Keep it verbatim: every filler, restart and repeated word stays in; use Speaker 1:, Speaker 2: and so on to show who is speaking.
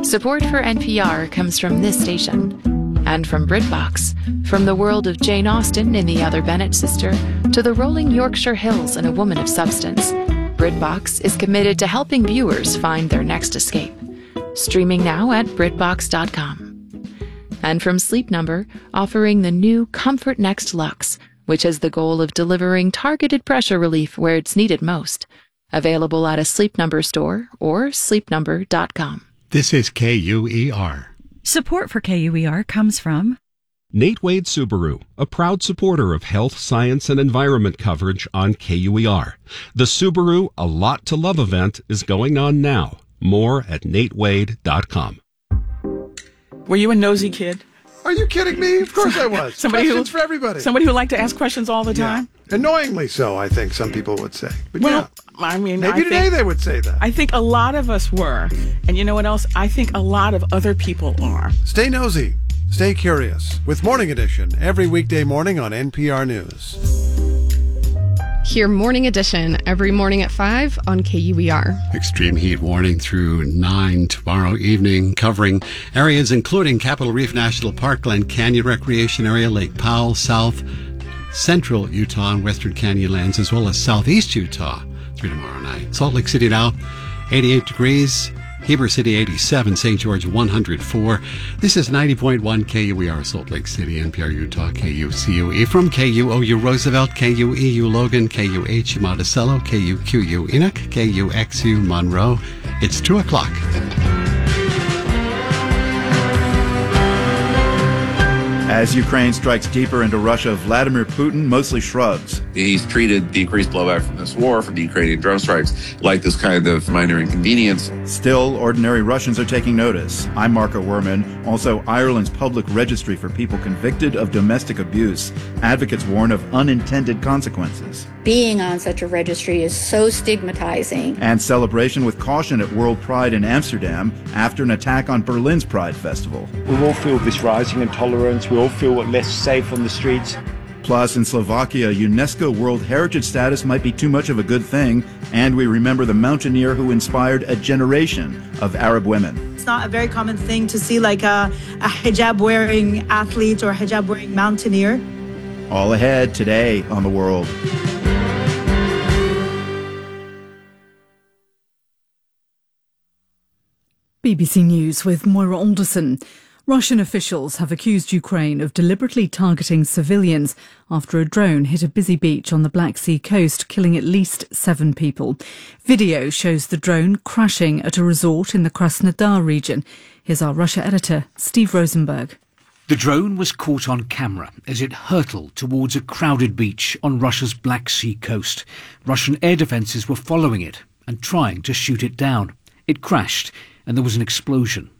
Speaker 1: Support for N P R comes from this station and from BritBox. From the world of Jane Austen in The Other Bennet Sister to the rolling Yorkshire Hills in A Woman of Substance, BritBox is committed to helping viewers find their next escape. Streaming now at Britbox dot com. And from Sleep Number, offering the new Comfort Next Luxe, which has the goal of delivering targeted pressure relief where it's needed most. Available at a Sleep Number store or sleep number dot com.
Speaker 2: This is K U E R.
Speaker 3: Support for K U E R comes from
Speaker 4: Nate Wade Subaru, a proud supporter of health, science, and environment coverage on K U E R. The Subaru A Lot to Love event is going on now. More at nate wade dot com.
Speaker 5: Were you a nosy kid?
Speaker 6: Are you kidding me? Of course I was.
Speaker 5: Somebody
Speaker 6: Questions
Speaker 5: who,
Speaker 6: for everybody.
Speaker 5: Somebody who liked to ask questions all the time?
Speaker 6: Yeah. Annoyingly so, I think some people would say. But
Speaker 5: well,
Speaker 6: yeah.
Speaker 5: I mean,
Speaker 6: maybe
Speaker 5: I
Speaker 6: today
Speaker 5: think,
Speaker 6: they would say that.
Speaker 5: I think a lot of us were. And you know what else? I think a lot of other people are.
Speaker 6: Stay nosy. Stay curious. With Morning Edition, every weekday morning on N P R News.
Speaker 7: Hear Morning Edition every morning at five on K U E R.
Speaker 2: Extreme heat warning through nine tomorrow evening, covering areas including Capitol Reef National Park, Glen Canyon Recreation Area, Lake Powell, South, Central Utah, and Western Canyonlands, as well as Southeast Utah through tomorrow night. Salt Lake City now, eighty-eight degrees. Heber City eighty-seven, Saint George one hundred four. This is ninety point one K U E R Salt Lake City, N P R Utah, K U C U E. From K U O U Roosevelt, K U E U Logan, K U H U Monticello, K U Q U Enoch, K U X U Monroe. It's two o'clock.
Speaker 8: As Ukraine strikes deeper into Russia, Vladimir Putin mostly shrugs.
Speaker 9: He's treated the increased blowback from this war, from the Ukrainian drone strikes, like this kind of minor inconvenience.
Speaker 8: Still, ordinary Russians are taking notice. I'm Marco Werman. Also, Ireland's public registry for people convicted of domestic abuse. Advocates warn of unintended consequences.
Speaker 10: Being on such a registry is so stigmatizing.
Speaker 8: And celebration with caution at World Pride in Amsterdam after an attack on Berlin's Pride Festival.
Speaker 11: We all feel this rising intolerance. We all feel less safe on the streets.
Speaker 8: Plus, in Slovakia, UNESCO World Heritage status might be too much of a good thing, and we remember the mountaineer who inspired a generation of Arab women.
Speaker 12: It's not a very common thing to see like a, a hijab-wearing athlete or a hijab-wearing mountaineer.
Speaker 8: All ahead today on The World.
Speaker 3: B B C News with Moira Alderson. Russian officials have accused Ukraine of deliberately targeting civilians after a drone hit a busy beach on the Black Sea coast, killing at least seven people. Video shows the drone crashing at a resort in the Krasnodar region. Here's our Russia editor, Steve Rosenberg.
Speaker 13: The drone was caught on camera as it hurtled towards a crowded beach on Russia's Black Sea coast. Russian air defences were following it and trying to shoot it down. It crashed and there was an explosion.